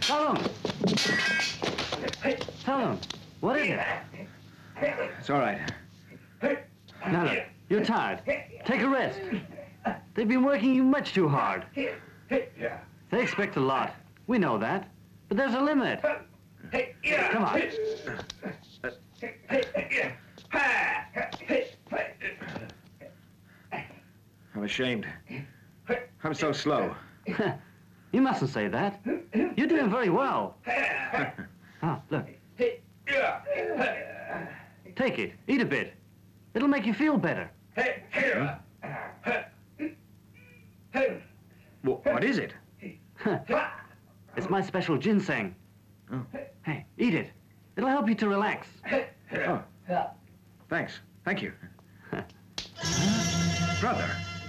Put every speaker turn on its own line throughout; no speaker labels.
Tell him. Tell him. What is it?
It's all right.
Now look, you're tired. Take a rest. They've been working you much too hard. They expect a lot. We know that. But there's a limit. Come on.
I'm ashamed. I'm so slow.
You mustn't say that. You're doing very well. Ah, look. Take it. Eat a bit. It'll make you feel better.
What is it?
It's my special ginseng.
Oh.
Hey, eat it. It'll help you to relax.
Oh. Thanks. Thank you. Brother.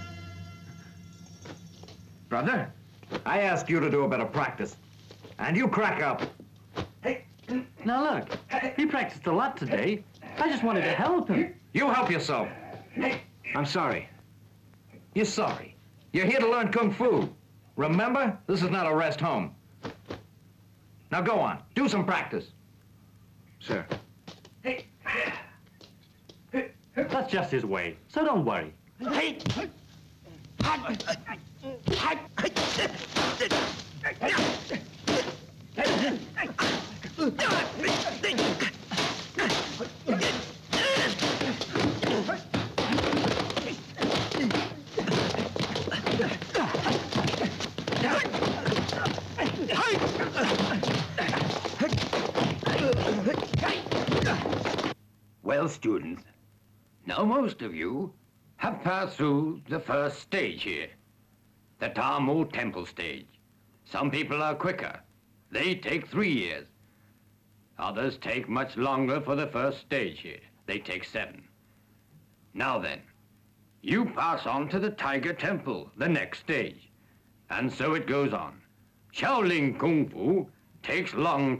Brother?
I ask you to do a bit of practice, and you crack up.
Now look, he practiced a lot today. I just wanted to help him.
You help yourself.
I'm sorry.
You're sorry. You're here to learn Kung Fu. Remember, this is not a rest home. Now go on, do some practice.
Sir.
That's just his way, so don't worry.
Well, students, now most of you have passed through the first stage here, the Tamu Temple stage. Some people are quicker. They take 3 years. Others take much longer for the first stage here. They take 7. Now then, you pass on to the Tiger Temple, the next stage. And so it goes on. Shaolin Kung Fu takes long